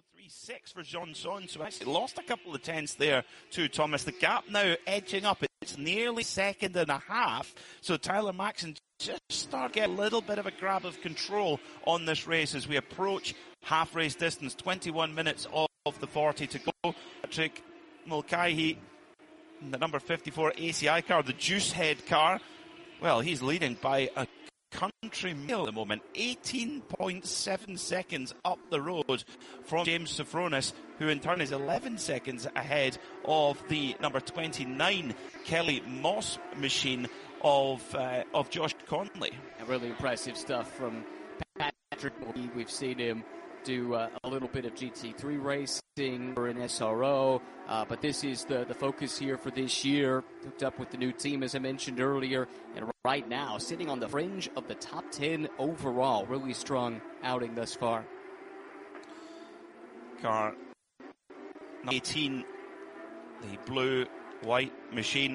1:03.6 for Jean-Son, so actually lost a couple of tenths there to Thomas. The gap now edging up. It's nearly second and a half, so Tyler Maxson just start getting a little bit of a grab of control on this race as we approach half race distance. 21 minutes of the 40 to go. Patrick Mulcahy, the number 54 ACI car, the Juice Head car, well, he's leading by a country mile at the moment. 18.7 seconds up the road from James Sofronis, who in turn is 11 seconds ahead of the number 29 Kelly Moss machine of Josh Conley. Really impressive stuff from Patrick. We've seen him do a little bit of GT3 racing or an SRO, but this is the focus here for this year. Hooked up with the new team, as I mentioned earlier, and right now sitting on the fringe of the top 10 overall. Really strong outing thus far. Car 18, the blue-white machine.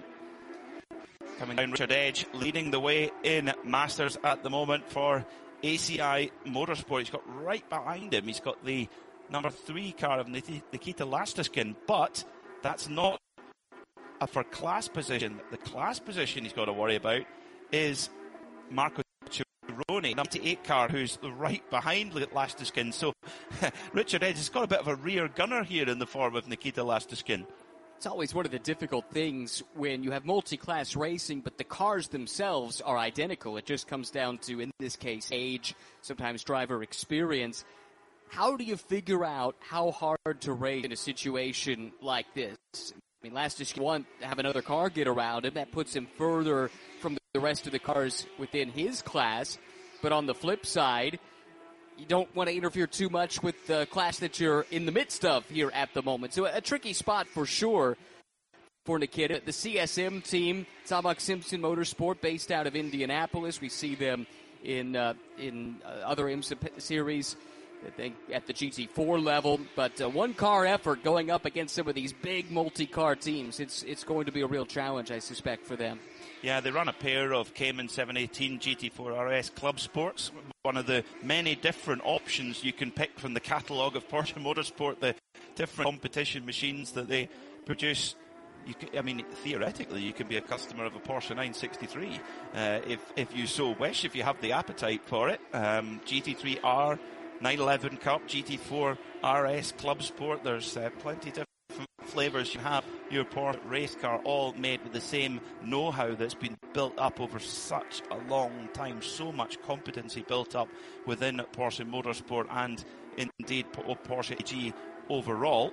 Coming down, Richard Edge leading the way in Masters at the moment for ACI Motorsport. He's got right behind him, he's got the number 3 car of Nikita Lastiskin, but that's not for class position. The class position he's got to worry about is Marco Cirone, 98 car, who's right behind Lastiskin. So Richard Edge has got a bit of a rear gunner here in the form of Nikita Lastiskin. It's always one of the difficult things when you have multi-class racing, but the cars themselves are identical. It just comes down to, in this case, age, sometimes driver experience. How do you figure out how hard to race in a situation like this? I mean, Lastiskin wants to have another car get around him. That puts him further from the rest of the cars within his class. But on the flip side, you don't want to interfere too much with the class that you're in the midst of here at the moment. So a tricky spot for sure for Nikita. The CSM team, Sabak Simpson Motorsport, based out of Indianapolis. We see them in other IMSA series, I think, at the GT4 level. But one-car effort going up against some of these big multi-car teams. It's going to be a real challenge, I suspect, for them. Yeah, they run a pair of Cayman 718 GT4 RS Club Sports, one of the many different options you can pick from the catalogue of Porsche Motorsport, the different competition machines that they produce. Theoretically, you could be a customer of a Porsche 963 if you so wish, if you have the appetite for it. GT3R, 911 Cup, GT4 RS Club Sport, there's plenty of different flavours. You have your Porsche race car, all made with the same know-how that's been built up over such a long time. So much competency built up within Porsche Motorsport and indeed Porsche AG overall.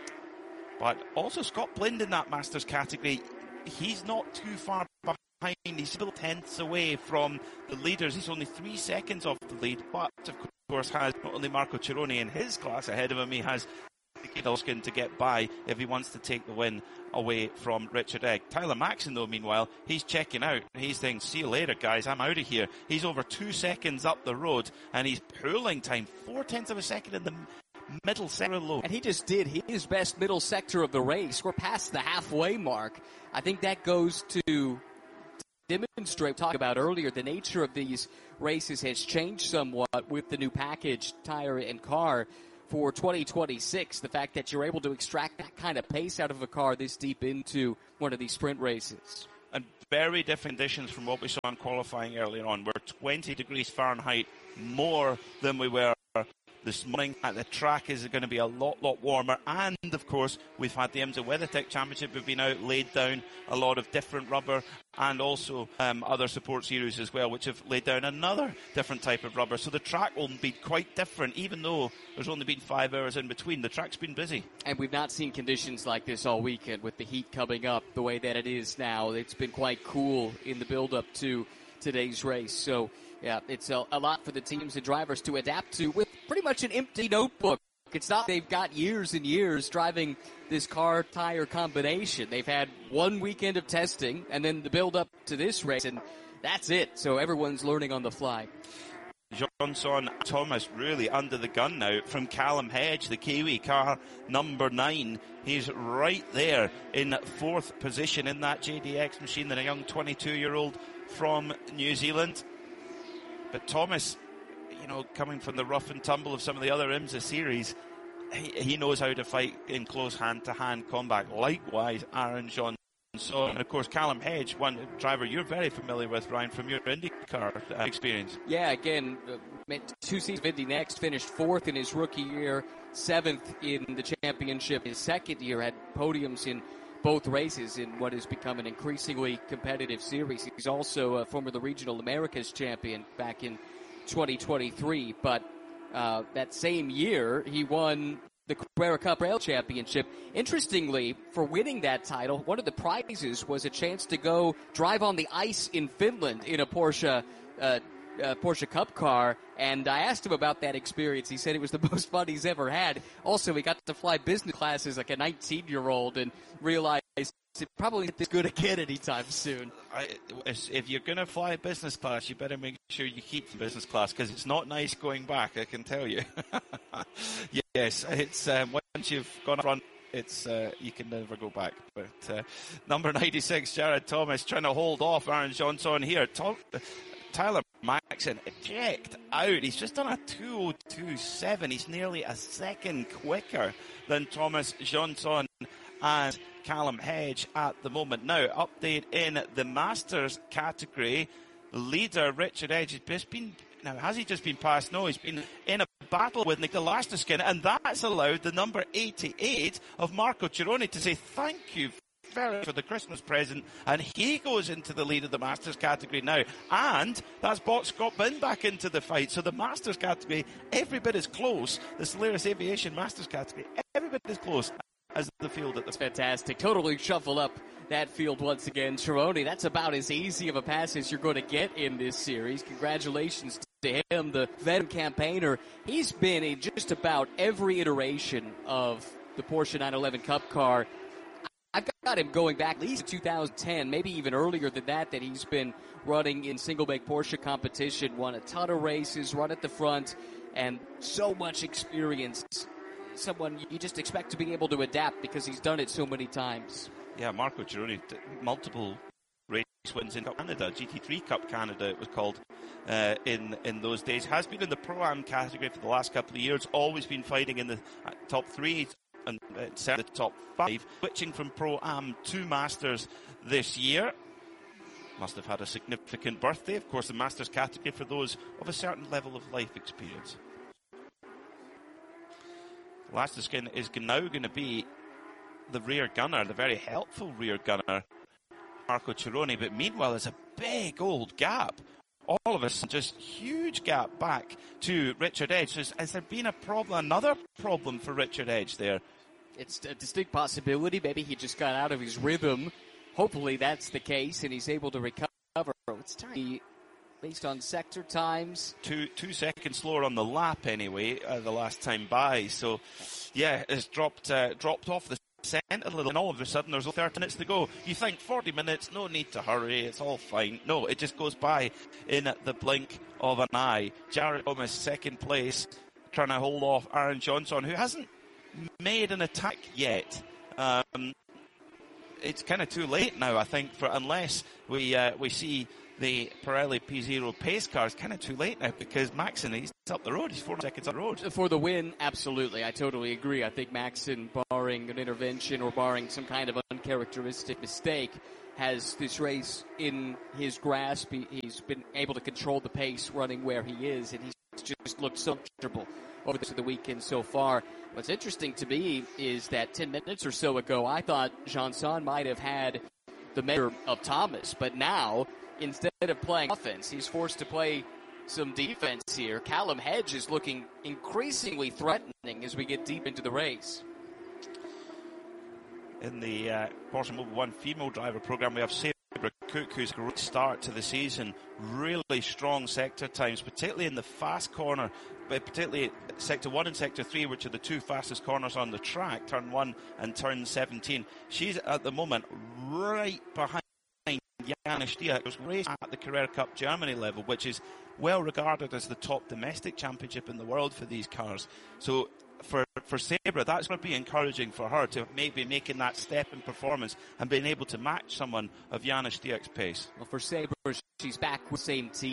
But also Scott Blind in that Masters category, he's not too far behind. He's still tenths away from the leaders. He's only 3 seconds off the lead, but of course has not only Marco Cirone in his class ahead of him, he has Lastiskin to get by if he wants to take the win away from Richard Egg. Tyler Maxson, though, meanwhile, he's checking out. He's saying, see you later, guys, I'm out of here. He's over 2 seconds up the road, and he's pulling time, 0.4 of a second in the middle sector low. And he just did his best middle sector of the race. We're past the halfway mark. I think that goes to demonstrate, talk about earlier, the nature of these races has changed somewhat with the new package, tire and car. For 2026, the fact that you're able to extract that kind of pace out of a car this deep into one of these sprint races. And very different conditions from what we saw in qualifying earlier on. We're 20 degrees Fahrenheit more than we were this morning. At the track is going to be a lot warmer, and of course we've had the IMSA WeatherTech Championship. We've been out, laid down a lot of different rubber, and also other support series as well, which have laid down another different type of rubber. So the track will be quite different, even though there's only been 5 hours in between. The track's been busy, and we've not seen conditions like this all weekend with the heat coming up the way that it is now. It's been quite cool in the build-up to today's race. So yeah, it's a lot for the teams and drivers to adapt to with pretty much an empty notebook. It's not they've got years and years driving this car-tire combination. They've had one weekend of testing and then the build-up to this race, and that's it. So everyone's learning on the fly. Jean-Son Thomas really under the gun now from Callum Hedge, the Kiwi car number 9. He's right there in 4th position in that JDX machine, than a young 22-year-old from New Zealand. But Thomas, coming from the rough and tumble of some of the other IMSA series, he knows how to fight in close hand-to-hand combat. Likewise, Aaron Johnson. And of course, Callum Hedge, one driver you're very familiar with, Ryan, from your IndyCar experience. Yeah, again, 2 seasons of Indy Next, finished 4th in his rookie year, 7th in the championship. His second year had podiums in both races in what has become an increasingly competitive series. He's also a former the Regional Americas champion back in 2023, but that same year he won the Carrera Cup Rail Championship. Interestingly, for winning that title, one of the prizes was a chance to go drive on the ice in Finland in a Porsche Cup car, and I asked him about that experience. He said it was the most fun he's ever had. Also, he got to fly business class as like a 19-year-old and realized it probably isn't this good again anytime soon. If you're going to fly business class, you better make sure you keep the business class, because it's not nice going back, I can tell you. Yes, it's once you've gone up front, it's you can never go back. But number 96, Jared Thomas, trying to hold off Aaron Johnson here. Tyler Maxson eject out. He's just done a 2:02.7. He's nearly a second quicker than Thomas Johnson and Callum Hedge at the moment. Now, update in the Masters category. Leader Richard Edge has just been... Now, has he just been passed? No, he's been in a battle with Nick Lastuskin, and that's allowed the number 88 of Marco Cironi to say thank you very much for the Christmas present, and he goes into the lead of the Masters category now. And that's brought Scott Bin back into the fight. So the Masters category, every bit as close. The Solaris Aviation Masters category, every bit as close as the field at the... Fantastic. Totally shuffle up that field once again. Cironi, that's about as easy of a pass as you're going to get in this series. Congratulations to him, the veteran campaigner. He's been in just about every iteration of the Porsche 911 Cup car. I've got him going back at least to 2010, maybe even earlier than that he's been running in single-make Porsche competition, won a ton of races, run at the front, and so much experience. Someone you just expect to be able to adapt because he's done it so many times. Yeah, Marco Cironi, multiple race wins in Canada, GT3 Cup Canada it was called in those days. Has been in the Pro-Am category for the last couple of years, always been fighting in the top 3 and certainly the top 5. Switching from Pro-Am to Masters this year. Must have had a significant birthday. Of course, the Masters category for those of a certain level of life experience. Lastuskin is now going to be the rear gunner, the very helpful rear gunner, Marco Cironi. But meanwhile, there's a big old gap. All of us, just huge gap back to Richard Edge. Has there been another problem for Richard Edge there? It's a distinct possibility. Maybe he just got out of his rhythm. Hopefully that's the case, and he's able to recover. It's tiny, based on sector times. 2 seconds slower on the lap anyway, the last time by. So, yeah, it's dropped off the scent a little, and all of a sudden there's 30 minutes to go. You think 40 minutes, no need to hurry, it's all fine. No, it just goes by in the blink of an eye. Jared Thomas, second place, trying to hold off Aaron Johnson, who hasn't made an attack yet. It's kind of too late now, I think, unless we see the Pirelli P0 pace car. Is kind of too late now because Maxson, he's up the road. He's 4 seconds up the road. For the win, absolutely. I totally agree. I think Maxson, barring an intervention or barring some kind of uncharacteristic mistake, has this race in his grasp. He's been able to control the pace running where he is, and he's just looked so comfortable over the weekend so far. What's interesting to me is that 10 minutes or so ago, I thought Johnson might have had the measure of Thomas, but now, instead of playing offense, he's forced to play some defense here. Callum Hedge is looking increasingly threatening as we get deep into the race. In the Porsche Mobil 1 female driver program, we have Sabra Cook, who's a great start to the season. Really strong sector times, particularly in the fast corner, but particularly Sector 1 and Sector 3, which are the 2 fastest corners on the track, Turn 1 and Turn 17. She's at the moment right behind Janis Diak, was raced at the Carrera Cup Germany level, which is well regarded as the top domestic championship in the world for these cars. So for Sabra, that's going to be encouraging for her to maybe making that step in performance and being able to match someone of Janis Diak's pace. Well, for Sabra, she's back with the same team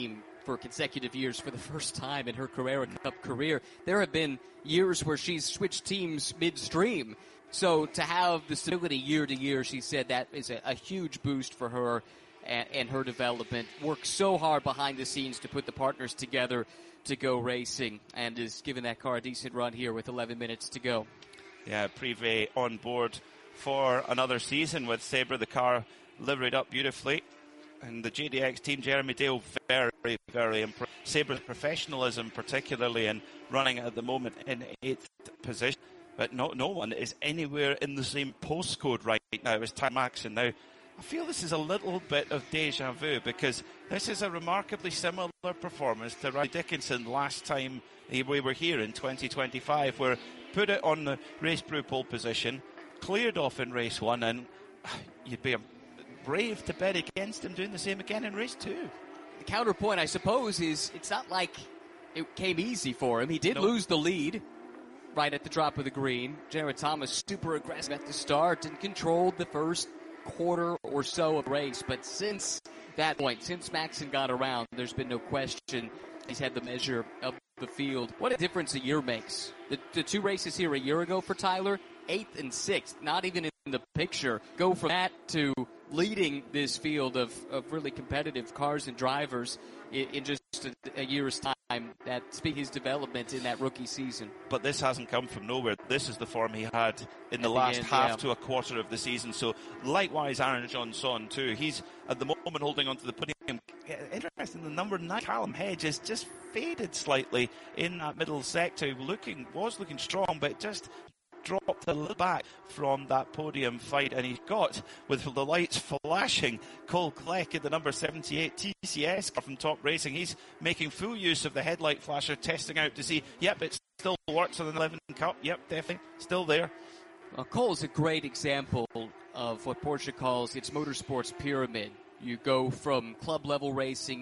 for consecutive years for the first time in her Carrera Cup career. There have been years where she's switched teams midstream. So to have the stability year to year, she said that is a huge boost for her and her development. Worked so hard behind the scenes to put the partners together to go racing, and is giving that car a decent run here with 11 minutes to go. Yeah, Privé on board for another season with Sabre. The car liveried up beautifully. And the JDX team, Jeremy Dale, very, very impressed. Sabre's professionalism, particularly in running at the moment in 8th position. But no one is anywhere in the same postcode right now as Ty Max. And now I feel this is a little bit of deja vu, because this is a remarkably similar performance to Riley Dickinson last time we were here in 2025, where put it on the Race Brew pole position, cleared off in race 1, and you'd be brave to bet against him doing the same again in race 2. The counterpoint, I suppose, is it's not like it came easy for him. He did lose the lead right at the drop of the green. Jared Thomas super aggressive at the start and controlled the first quarter or so of the race. But since that point, since Maxon got around, there's been no question he's had the measure of the field. What a difference a year makes. The 2 races here a year ago for Tyler, 8th and 6th, not even in the picture. Go from that to leading this field of really competitive cars and drivers in just a year's time. That speaks his development in that rookie season. But this hasn't come from nowhere. This is the form he had in the last half to a quarter of the season. So likewise, Aaron Johnson too. He's at the moment holding on to the podium. Interesting, the number 9, Callum Hedge, has just faded slightly in that middle sector. Was looking strong, but just dropped a little back from that podium fight, and he's got, with the lights flashing, Cole Kleck in the number 78 TCS car from Top Racing. He's making full use of the headlight flasher, testing out to see, yep, it still works on the 11 Cup, yep, definitely, still there. Well, Cole is a great example of what Porsche calls its motorsports pyramid. You go from club-level racing.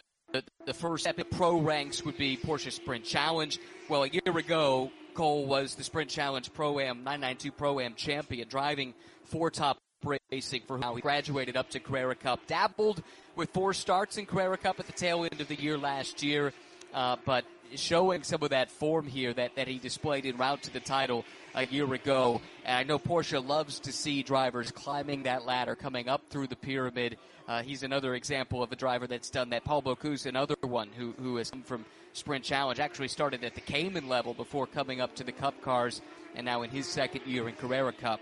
The first step in pro ranks would be Porsche Sprint Challenge. Well, a year ago, Cole was the Sprint Challenge Pro-Am 992 Pro-Am champion, driving for Top Racing for how he graduated up to Carrera Cup. Dabbled with 4 starts in Carrera Cup at the tail end of the year last year, but showing some of that form here that he displayed en route to the title a year ago. And I know Porsche loves to see drivers climbing that ladder, coming up through the pyramid. He's another example of a driver that's done that. Paul Bocuse, another one who has come from Sprint Challenge, actually started at the Cayman level before coming up to the Cup cars, and now in his second year in Carrera Cup.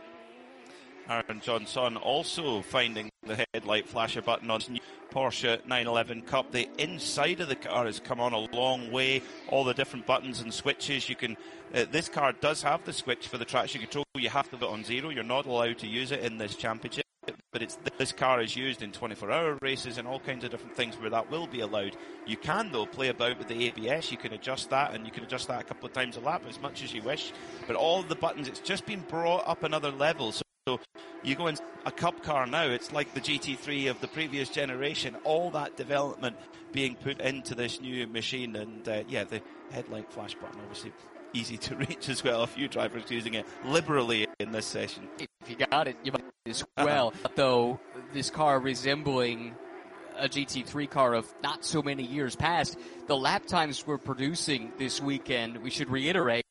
Aaron Johnson also finding the headlight flasher button on his new Porsche 911 Cup. The inside of the car has come on a long way. All the different buttons and switches. You can. This car does have the switch for the traction control. You have to put it on 0. You're not allowed to use it in this championship. But this car is used in 24-hour races and all kinds of different things where that will be allowed. You can, though, play about with the ABS. You can adjust that, and you can adjust that a couple of times a lap, as much as you wish. But all the buttons, it's just been brought up another level. So you go in a Cup car now, it's like the GT3 of the previous generation. All that development being put into this new machine. And, the headlight flash button, obviously easy to reach as well. A few drivers using it liberally in this session. If you got it, you might as well. Though this car resembling a GT3 car of not so many years past, the lap times we're producing this weekend, we should reiterate,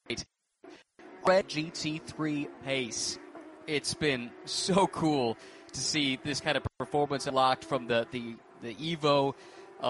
red GT3 pace. It's been so cool to see this kind of performance unlocked from the Evo